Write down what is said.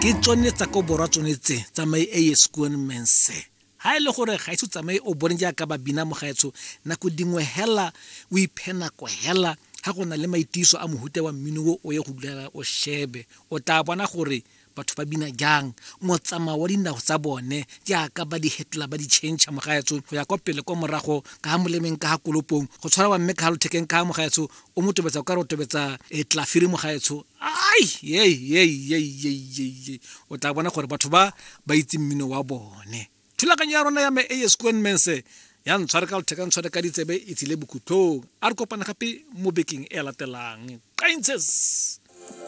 ke tsone tsa ko borwa tsone tse tsa mai AS Mense ha ile gore ga itse tsamai o bone jaaka ba bina mogaetso nako dingwe hela o iphena ko hela ha gona le maitiso a mohute wa mmino o ye go dula o shebe o tla bona gore batho ba bina jang motsama wa dinao tsa bone jaaka ba di hetla ba di change mogaetso go ya kwa pele ko morago ka ha molemeng ka ha kolopong go tshwara wa mme ka lo thekeng ka mogaetso o motobetsa ka ro tobetsa tlafiri mogaetso ai o tla bona gore batho ba itse mmino wa bone thulaganyo ya rona ya me AS Mense ya ntshware ka letheka ntshware ka ditsebe e tsile bokhutlong a re kopana gape mo bekeng e latelang. Kainses.